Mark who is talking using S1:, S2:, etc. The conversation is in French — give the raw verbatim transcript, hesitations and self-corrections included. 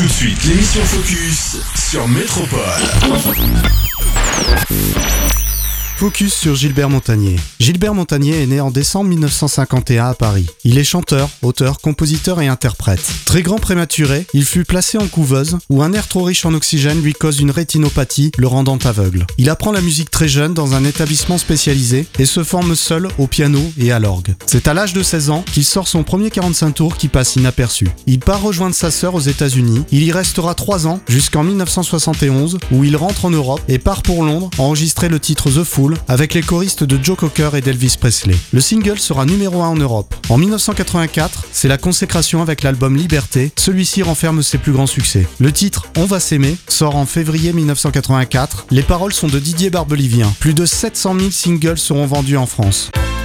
S1: Tout de suite, l'émission Focus sur Métropole.
S2: Focus sur Gilbert Montagné. Gilbert Montagné est né en décembre mille neuf cent cinquante et un à Paris. Il est chanteur, auteur, compositeur et interprète. Très grand prématuré, il fut placé en couveuse où un air trop riche en oxygène lui cause une rétinopathie, le rendant aveugle. Il apprend la musique très jeune dans un établissement spécialisé et se forme seul au piano et à l'orgue. C'est à l'âge de seize ans qu'il sort son premier quarante-cinq tours qui passe inaperçu. Il part rejoindre sa sœur aux États-Unis. Il y restera trois ans jusqu'en mille neuf cent soixante et onze où il rentre en Europe et part pour Londres enregistrer le titre The Fool avec les choristes de Joe Cocker et d'Elvis Presley. Le single sera numéro un en Europe. En mille neuf cent quatre-vingt-quatre, c'est la consécration avec l'album Liberté. Celui-ci renferme ses plus grands succès. Le titre On va s'aimer sort en février mille neuf cent quatre-vingt-quatre. Les paroles sont de Didier Barbelivien. Plus de sept cent mille singles seront vendus en France.